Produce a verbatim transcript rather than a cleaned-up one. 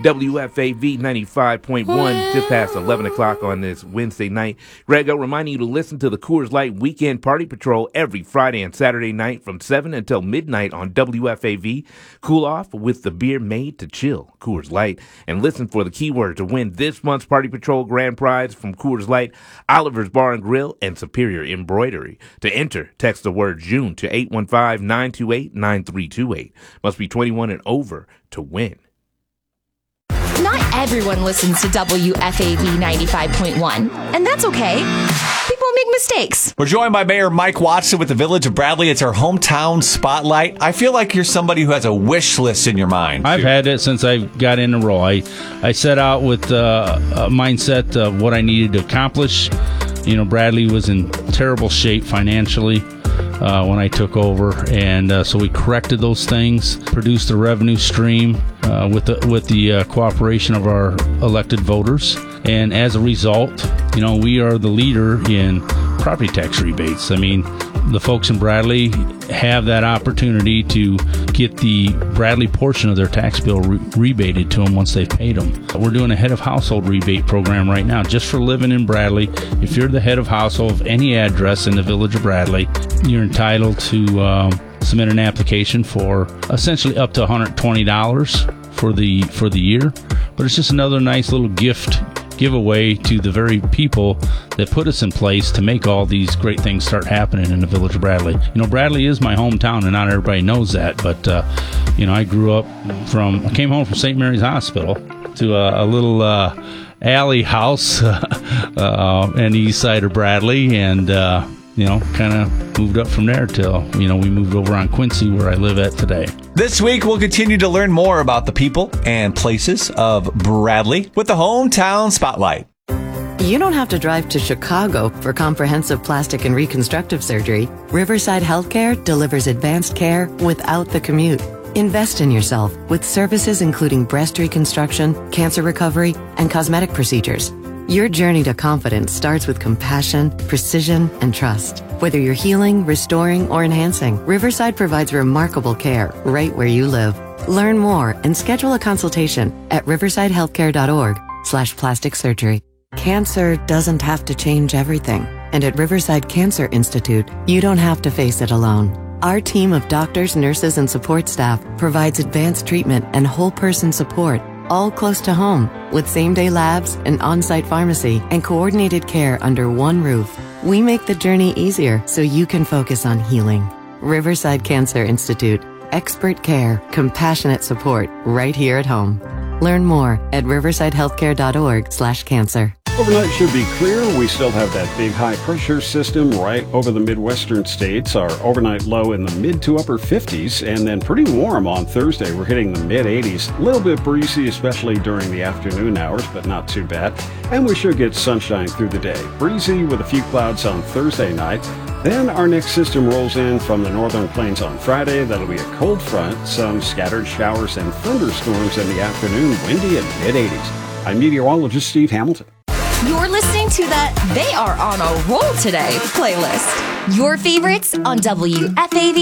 W F A V ninety-five point one, just past eleven o'clock on this Wednesday night. Grego reminding you to listen to the Coors Light Weekend Party Patrol every Friday and Saturday night from seven until midnight on W F A V. Cool off with the beer made to chill, Coors Light. And listen for the keyword to win this month's Party Patrol grand prize from Coors Light, Oliver's Bar and Grill, and Superior Embroidery. To enter, text the word June to eight one five, nine two eight, nine three two eight. Must be twenty-one and over to win. Not everyone listens to W F A V ninety-five point one, and that's okay. People make mistakes. We're joined by Mayor Mike Watson with the Village of Bradley. It's our hometown spotlight. I feel like you're somebody who has a wish list in your mind. I've had it since I got in the role. I, I set out with uh, a mindset of what I needed to accomplish. You know, Bradley was in terrible shape financially uh, when I took over, and uh, so we corrected those things, produced a revenue stream uh, with the with the uh, cooperation of our elected voters, and as a result, you know, we are the leader in property tax rebates. I mean, the folks in Bradley have that opportunity to get the Bradley portion of their tax bill re- rebated to them once they've paid them. We're doing a head of household rebate program right now just for living in Bradley. If you're the head of household of any address in the Village of Bradley, you're entitled to um, submit an application for essentially up to one hundred twenty dollars for the for the year. But it's just another nice little gift giveaway to the very people that put us in place to make all these great things start happening in the Village of Bradley. You know, Bradley is my hometown, and not everybody knows that, but, uh, you know, I grew up from, I came home from Saint Mary's Hospital to a, a little uh, alley house uh, in the east side of Bradley, and, uh, you know, kind of moved up from there till, you know, we moved over on Quincy, where I live at today. This week, we'll continue to learn more about the people and places of Bradley with the Hometown Spotlight. You don't have to drive to Chicago for comprehensive plastic and reconstructive surgery. Riverside Healthcare delivers advanced care without the commute. Invest in yourself with services including breast reconstruction, cancer recovery, and cosmetic procedures. Your journey to confidence starts with compassion, precision, and trust. Whether you're healing, restoring, or enhancing, Riverside provides remarkable care right where you live. Learn more and schedule a consultation at riversidehealthcare.org slash plastic surgery. Cancer doesn't have to change everything. And at Riverside Cancer Institute, you don't have to face it alone. Our team of doctors, nurses, and support staff provides advanced treatment and whole person support, all close to home, with same-day labs, an on-site pharmacy, and coordinated care under one roof. We make the journey easier so you can focus on healing. Riverside Cancer Institute. Expert care, compassionate support, right here at home. Learn more at riversidehealthcare.org slash cancer. Overnight should be clear. We still have that big high pressure system right over the Midwestern states. Our overnight low in the mid to upper fifties, and then pretty warm on Thursday. We're hitting the mid eighties. A little bit breezy, especially during the afternoon hours, but not too bad. And we should get sunshine through the day. Breezy with a few clouds on Thursday night. Then our next system rolls in from the northern plains on Friday. That'll be a cold front, some scattered showers and thunderstorms in the afternoon, windy and mid eighties. I'm meteorologist Steve Hamilton. You're listening to the They Are on a Roll Today playlist. Your favorites on W F A V